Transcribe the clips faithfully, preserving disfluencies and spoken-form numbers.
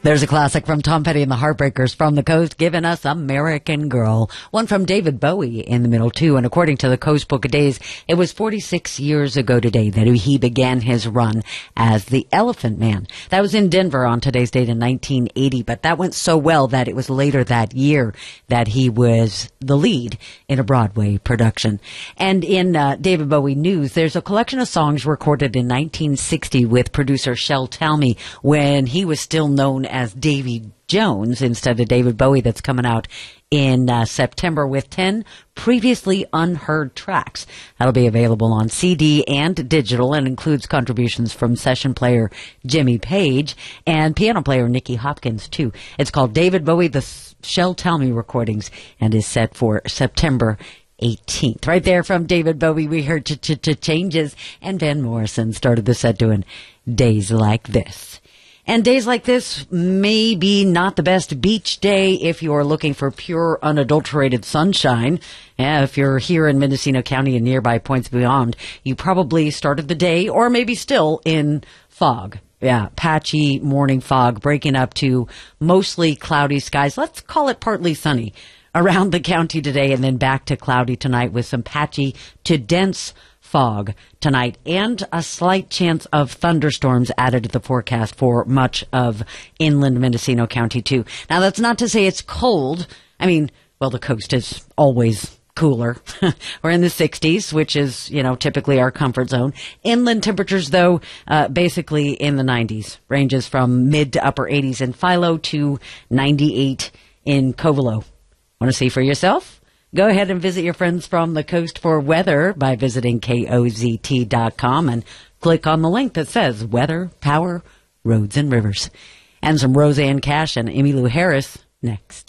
There's a classic from Tom Petty and the Heartbreakers from the Coast, giving us American Girl. One from David Bowie in the middle, too. And according to the Coast Book of Days, it was forty-six years ago today that he began his run as the Elephant Man. That was in Denver on today's date in nineteen eighty, but that went so well that it was later that year that he was the lead in a Broadway production. And in uh, David Bowie news, there's a collection of songs recorded in nineteen sixty with producer Shel Talmy when he was still known as as Davy Jones instead of David Bowie, that's coming out in uh, September with ten previously unheard tracks. That'll be available on C D and digital and includes contributions from session player Jimmy Page and piano player Nicky Hopkins, too. It's called David Bowie, the Shel Talmy Recordings, and is set for September eighteenth. Right there from David Bowie, we heard Ch-Ch-Changes, and Van Morrison started the set doing Days Like This. And days like this may be not the best beach day if you're looking for pure, unadulterated sunshine. Yeah, if you're here in Mendocino County and nearby points beyond, you probably started the day, or maybe still, in fog. Yeah, patchy morning fog breaking up to mostly cloudy skies. Let's call it partly sunny around the county today, and then back to cloudy tonight with some patchy to dense fog tonight and a slight chance of thunderstorms added to the forecast for much of inland Mendocino County, too. Now, that's not to say it's cold. I mean, well, the coast is always cooler. We're in the sixties, which is, you know, typically our comfort zone. Inland temperatures, though, uh, basically in the nineties. Ranges from mid to upper eighties in Philo to ninety-eight in Covelo. Want to see for yourself? Go ahead and visit your friends from the coast for weather by visiting K O Z T dot com and click on the link that says Weather, Power, Roads, and Rivers. And some Roseanne Cash and Emmylou Harris next.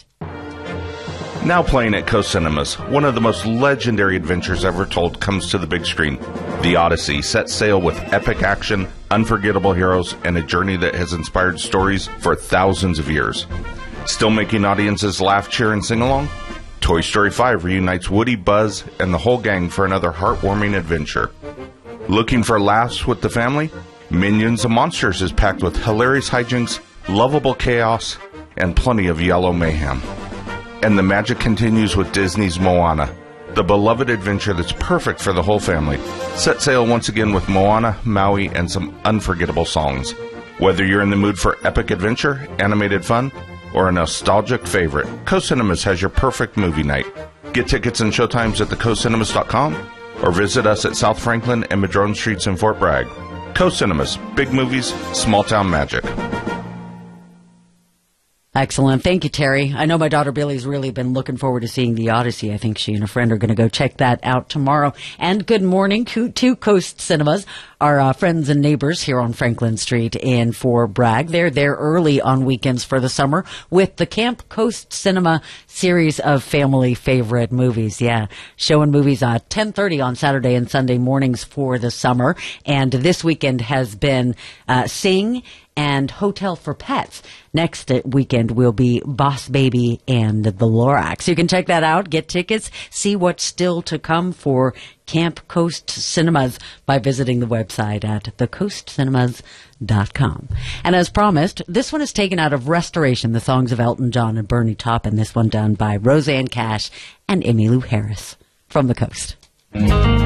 Now playing at Coast Cinemas, one of the most legendary adventures ever told comes to the big screen. The Odyssey sets sail with epic action, unforgettable heroes, and a journey that has inspired stories for thousands of years. Still making audiences laugh, cheer, and sing along? Toy Story five reunites Woody, Buzz, and the whole gang for another heartwarming adventure. Looking for laughs with the family? Minions and Monsters is packed with hilarious hijinks, lovable chaos, and plenty of yellow mayhem. And the magic continues with Disney's Moana, the beloved adventure that's perfect for the whole family. Set sail once again with Moana, Maui, and some unforgettable songs. Whether you're in the mood for epic adventure, animated fun, or a nostalgic favorite, Coast Cinemas has your perfect movie night. Get tickets and showtimes at the coast cinemas dot com or visit us at South Franklin and Madrone Streets in Fort Bragg. Coast Cinemas, big movies, small town magic. Excellent. Thank you, Terry. I know my daughter Billy's really been looking forward to seeing The Odyssey. I think she and a friend are going to go check that out tomorrow. And good morning to Coast Cinemas, our uh, friends and neighbors here on Franklin Street in Fort Bragg. They're there early on weekends for the summer with the Camp Coast Cinema series of family favorite movies. Yeah, showing movies at ten thirty on Saturday and Sunday mornings for the summer. And this weekend has been uh, Sing and Hotel for Pets. Next weekend will be Boss Baby and the Lorax. You can check that out, get tickets, see what's still to come for Camp Coast Cinemas by visiting the website at the coast cinemas dot com. And as promised, this one is taken out of Restoration, the songs of Elton John and Bernie Taupin, this one done by Roseanne Cash and Emmylou Harris from the Coast.